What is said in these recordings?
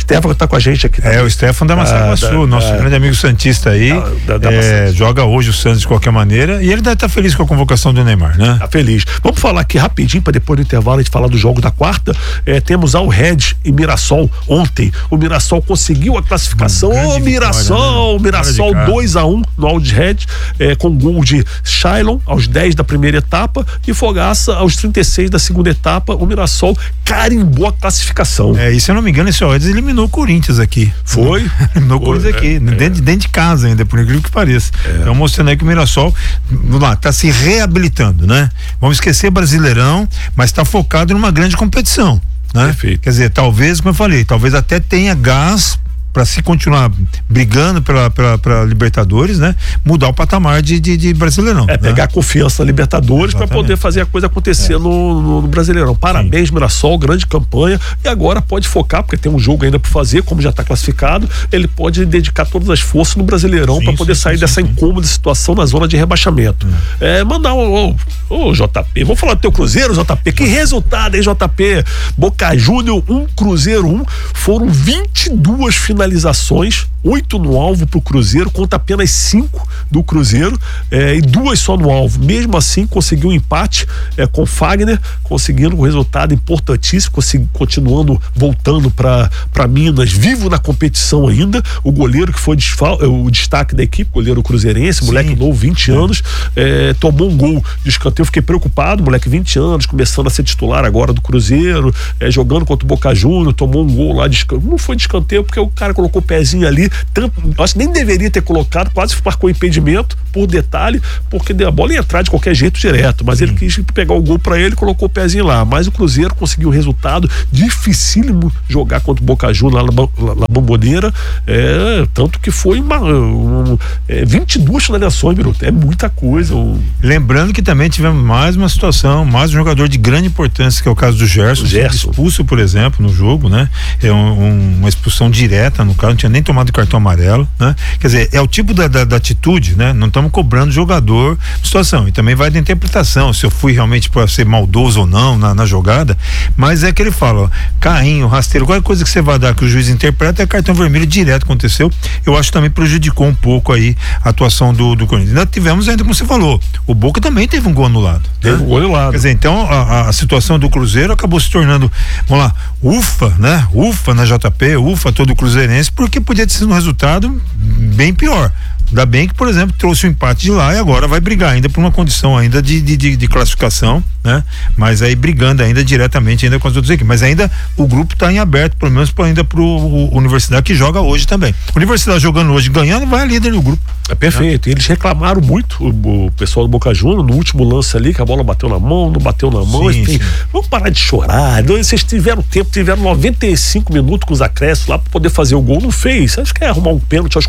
Stefano tá com a gente aqui. O Stefano da Massaguaçu, nosso grande amigo santista aí, joga hoje o Santos de qualquer maneira, e ele deve estar feliz com a convocação do Neymar, né? Tá feliz. Vamos falar aqui rapidinho, para depois do intervalo a gente falar do jogo da quarta. Temos Al Red e Mirassol ontem. O Mirassol conseguiu a classificação. Mirassol 2-1 no Al Red, com gol de Shailon aos 10 da primeira etapa e Fogaça aos 36 da segunda etapa. O Mirassol carimbou a classificação. E se eu não me engano, esse Al Red eliminou o Corinthians aqui. Foi? Eliminou o Corinthians aqui, dentro de casa ainda, por incrível que pareça. Então mostrando aí que o Mirassol tá se reabilitando, né? Vamos esquecer Brasileirão, mas tá focado numa grande competição, né? Perfeito. Quer dizer, talvez, como eu falei, talvez até tenha gás para se continuar brigando pela Libertadores, né? Mudar o patamar de Brasileirão. Pegar confiança na Libertadores para poder fazer a coisa acontecer no Brasileirão. Parabéns, Mirassol, grande campanha, e agora pode focar, porque tem um jogo ainda para fazer, como já está classificado, ele pode dedicar todas as forças no Brasileirão para poder sair dessa incômoda situação na zona de rebaixamento. Mandar o JP, vamos falar do teu Cruzeiro, JP, que resultado, hein, JP? Boca Júnior 1, Cruzeiro 1, foram 22 finalizações, 8 no alvo pro Cruzeiro, contra apenas 5 do Cruzeiro, e 2 só no alvo. Mesmo assim, conseguiu um empate com o Fagner, conseguindo um resultado importantíssimo, continuando, voltando para Minas, vivo na competição ainda. O goleiro que foi o destaque da equipe, goleiro cruzeirense, moleque novo, 20 anos, tomou um gol de escanteio. Fiquei preocupado, moleque 20 anos, começando a ser titular agora do Cruzeiro, jogando contra o Boca Júnior, tomou um gol lá de escanteio. Não foi de escanteio porque o cara colocou o pezinho ali, acho que nem deveria ter colocado, quase marcou impedimento por detalhe, porque a bola ia entrar de qualquer jeito direto, mas ele quis pegar o gol pra ele e colocou o pezinho lá. Mas o Cruzeiro conseguiu o resultado, dificílimo jogar contra o Boca Juniors lá na Bomboneira, tanto que foi 22 finalizações, Biruta, é muita coisa. Lembrando que também tivemos mais uma situação, mais um jogador de grande importância, que é o caso do Gerson, expulso, por exemplo, no jogo, né? Uma expulsão direta, no caso, não tinha nem tomado cartão amarelo, né? Quer dizer, é o tipo da atitude, né? Não estamos cobrando jogador situação, e também vai da interpretação, se eu fui realmente para ser maldoso ou não na jogada, mas é que ele fala, ó, carrinho, rasteiro, qualquer coisa que você vai dar que o juiz interpreta é cartão vermelho direto. Aconteceu, eu acho que também prejudicou um pouco aí a atuação do Corinthians. Ainda tivemos, como você falou, o Boca também teve um gol anulado. Teve um gol anulado. Quer dizer, então a situação do Cruzeiro acabou se tornando, vamos lá, ufa, né? Ufa na JP, ufa todo o cruzeirense, porque podia ter sido um resultado bem pior. Ainda bem que, por exemplo, trouxe o empate de lá e agora vai brigar ainda por uma condição ainda de classificação, né? Mas aí brigando ainda diretamente ainda com as outras equipes. Mas ainda o grupo está em aberto, pelo menos ainda pro Universidade, que joga hoje também. Universidade jogando hoje, ganhando, vai líder do grupo. Perfeito. Eles reclamaram muito, o pessoal do Boca Juniors, no último lance ali, que a bola bateu na mão, não bateu na mão. Sim. Vamos parar de chorar. Vocês tiveram tempo, tiveram 95 minutos com os acréscimos lá para poder fazer o gol. Não fez. Acho que é arrumar um pênalti aos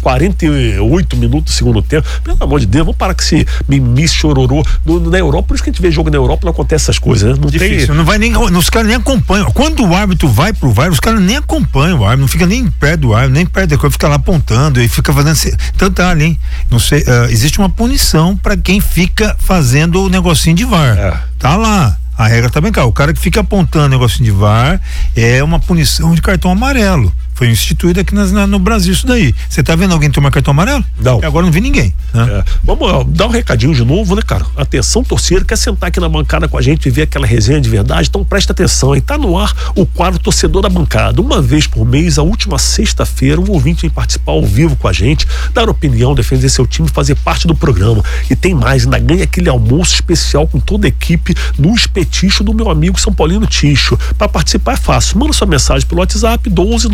48 minutos do segundo tempo. Pelo amor de Deus, vamos parar com esse mimimi, chororô. Na Europa, por isso que a gente vê jogo na Europa, não acontece essas coisas, né? Não difícil, não vai nem, os caras nem acompanham. Quando o árbitro vai pro VAR, os caras nem acompanham o árbitro, não fica nem perto do árbitro, nem perto da coisa, fica lá apontando e fica fazendo tanto ali, não sei, existe uma punição para quem fica fazendo o negocinho de VAR. Tá lá. A regra tá bem clara. O cara que fica apontando negocinho de VAR é uma punição de cartão amarelo. Foi instituído aqui no Brasil isso daí. Você tá vendo alguém tomar cartão amarelo? Não. Agora não vi ninguém, né? Vamos dar um recadinho de novo, né, cara? Atenção, torcedor, quer sentar aqui na bancada com a gente e ver aquela resenha de verdade? Então presta atenção, hein? Tá no ar o quadro Torcedor da Bancada. Uma vez por mês, a última sexta-feira, um ouvinte vem participar ao vivo com a gente, dar opinião, defender seu time, fazer parte do programa. E tem mais, ainda ganha aquele almoço especial com toda a equipe no Espeticho do meu amigo São Paulino Ticho. Para participar é fácil. Manda sua mensagem pelo WhatsApp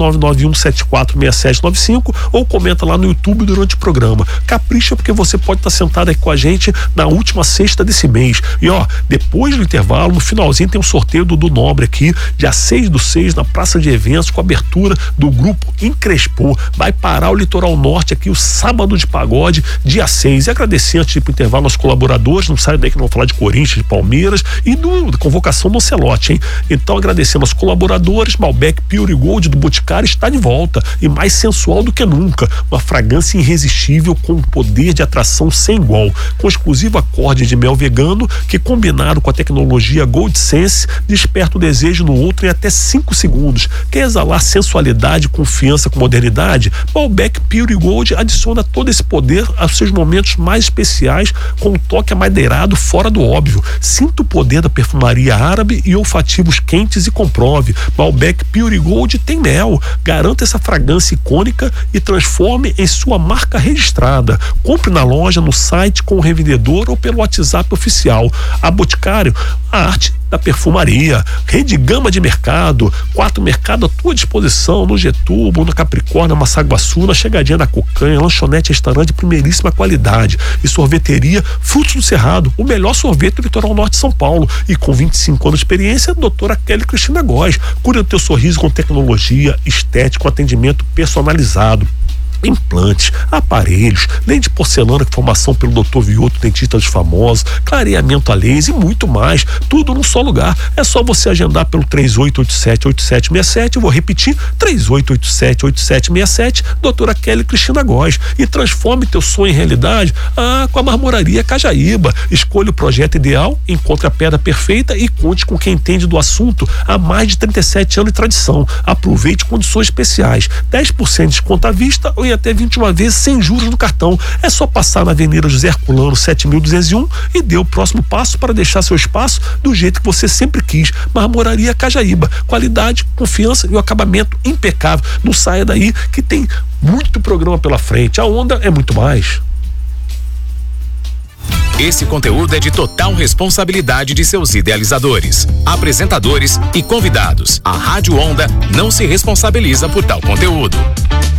12991746795 ou comenta lá no YouTube durante o programa. Capricha, porque você pode estar sentado aqui com a gente na última sexta desse mês. E depois do intervalo, no finalzinho tem um sorteio do Nobre aqui, dia 6/6, na Praça de Eventos, com a abertura do grupo Encrespô. Vai parar o Litoral Norte aqui, o Sábado de Pagode, dia 6. E agradecer antes de ir pro intervalo aos colaboradores, não sai daí que não vou falar de Corinthians, de Palmeiras e da convocação do Celote, hein? Então agradecendo aos colaboradores, Malbec, Pure Gold do Boticário, está de volta e mais sensual do que nunca. Uma fragrância irresistível com um poder de atração sem igual, com exclusivo acorde de mel vegano que, combinado com a tecnologia Gold Sense, desperta o desejo no outro em até 5 segundos. Quer exalar sensualidade, confiança com modernidade? Malbec Pure Gold adiciona todo esse poder aos seus momentos mais especiais, com um toque amadeirado fora do óbvio. Sinta o poder da perfumaria árabe e olfativos quentes e comprove. Malbec Pure Gold tem mel. Garanta essa fragrância icônica e transforme em sua marca registrada. Compre na loja, no site, com o revendedor ou pelo WhatsApp oficial. A Boticário, a arte da perfumaria. Rede gama de mercado, 4 mercados à tua disposição, no Getúbal, no Capricórnio, na Massaguaçu, na Chegadinha da Cocanha, lanchonete, restaurante de primeiríssima qualidade e sorveteria Frutos do Cerrado, o melhor sorvete do litoral norte de São Paulo, e com 25 anos de experiência, doutora Kelly Cristina Góes. Cure o teu sorriso com tecnologia, estética, atendimento personalizado. Implantes, aparelhos, lente de porcelana com formação pelo Dr. Vioto, dentista dos famosos, clareamento a laser e muito mais, tudo num só lugar. É só você agendar pelo 3887-8767, eu vou repetir, 3887-8767, doutora Kelly Cristina Góes, e transforme teu sonho em realidade com a Marmoraria Cajaíba. Escolha o projeto ideal, encontre a pedra perfeita e conte com quem entende do assunto há mais de 37 anos de tradição. Aproveite condições especiais, 10% de desconto à vista ou em até 21 vezes sem juros no cartão. É só passar na Avenida José Herculano 7201 e dê o próximo passo para deixar seu espaço do jeito que você sempre quis. Marmoraria Cajaíba, qualidade, confiança e o acabamento impecável. Não saia daí que tem muito programa pela frente. A onda é muito mais. Esse conteúdo é de total responsabilidade de seus idealizadores, apresentadores e convidados. A Rádio Onda não se responsabiliza por tal conteúdo.